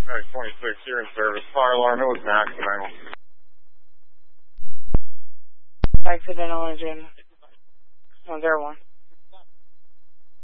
26, you're in service. Fire alarm, it was an accidental. Accidental engine 101.